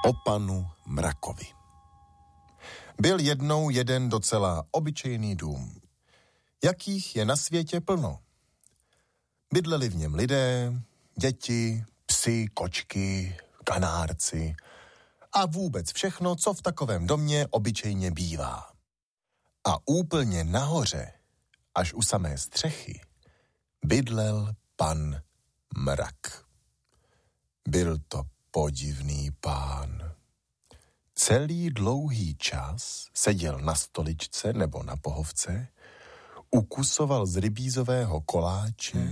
O panu Mrakovi. Byl jednou jeden docela obyčejný dům, jakých je na světě plno. Bydleli v něm lidé, děti, psi, kočky, kanárci a vůbec všechno, co v takovém domě obyčejně bývá. A úplně nahoře, až u samé střechy, bydlel pan Mrak. Byl to podivný pán. Celý dlouhý čas seděl na stoličce nebo na pohovce, ukusoval z rybízového koláče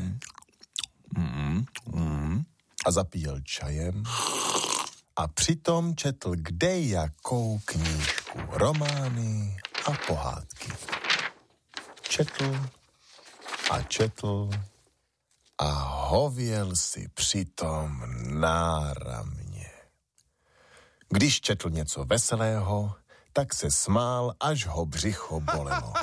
a zapíjel čajem a přitom četl kdejakou knížku, romány a pohádky. Četl a hověl si přitom náramně. Když četl něco veselého, tak se smál, až ho břicho bolelo.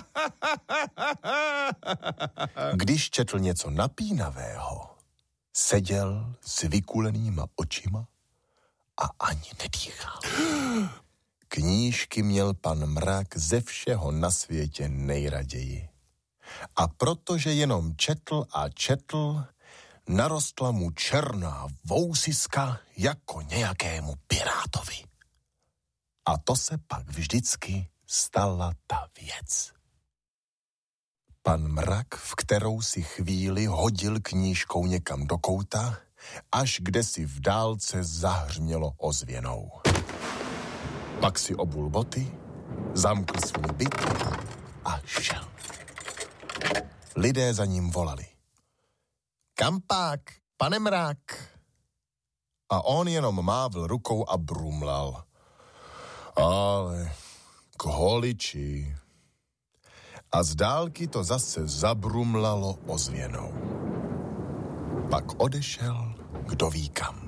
Když četl něco napínavého, seděl s vykulenýma očima a ani nedýchal. Knížky měl pan Mrak ze všeho na světě nejraději. A protože jenom četl a četl, narostla mu černá vousiska jako nějakému pirátovi. A to se pak vždycky stala ta věc. Pan Mrak v kterou si chvíli hodil knížkou někam do kouta, až kdesi v dálce zahřmělo ozvěnou. Pak si obul boty, zamkl svůj byt a šel. Lidé za ním volali. Kampák, pane Mrak. A on jenom mávl rukou a brumlal. Ale k holiči. A z dálky to zase zabrumlalo ozvěnou. Pak odešel, kdo ví kam.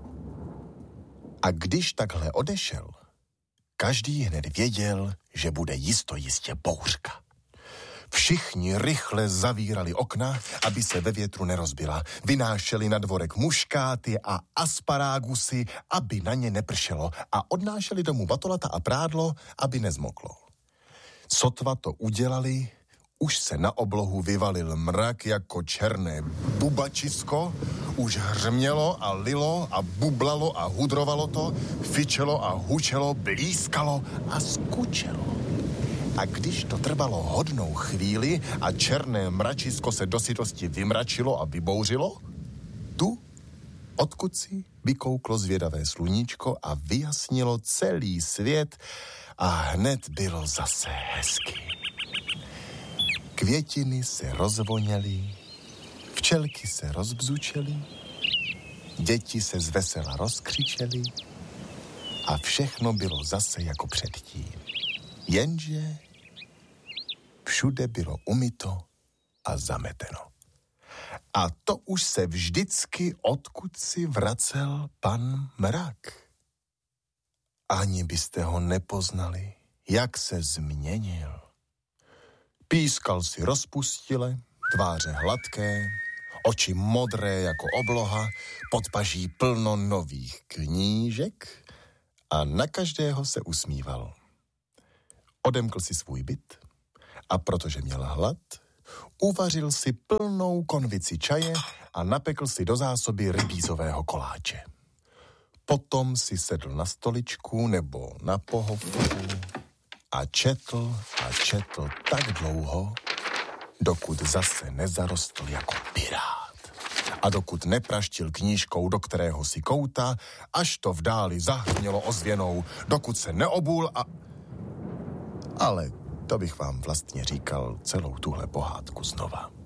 A když takhle odešel, každý hned věděl, že bude jistě bouřka. Všichni rychle zavírali okna, aby se ve větru nerozbila. Vynášeli na dvorek muškáty a asparágusy, aby na ně nepršelo, a odnášeli domů batolata a prádlo, aby nezmoklo. Sotva to udělali, už se na oblohu vyvalil mrak jako černé bubačisko, už hřmělo a lilo a bublalo a hudrovalo to, fičelo a hučelo, blískalo a skučelo. A když to trvalo hodnou chvíli a černé mračisko se do sytosti vymračilo a vybouřilo, tu, odkud si vykouklo zvědavé sluníčko a vyjasnilo celý svět a hned bylo zase hezky. Květiny se rozvoněly, včelky se rozbzučely, děti se zvesela rozkřičely a všechno bylo zase jako předtím. Jenže všude bylo umyto a zameteno. A to už se vždycky odkud si vracel pan Mrak. Ani byste ho nepoznali, jak se změnil. Pískal si rozpustile, tváře hladké, oči modré jako obloha, pod paží plno nových knížek a na každého se usmíval. Odemkl si svůj byt a protože měl hlad, uvařil si plnou konvici čaje a napekl si do zásoby rybízového koláče. Potom si sedl na stoličku nebo na pohovku a četl tak dlouho, dokud zase nezarostl jako pirát. A dokud nepraštil knížkou do kterého si kouta, až to v dáli zahřmělo ozvěnou, dokud se neobul a... Ale to bych vám vlastně říkal celou tuhle pohádku znova.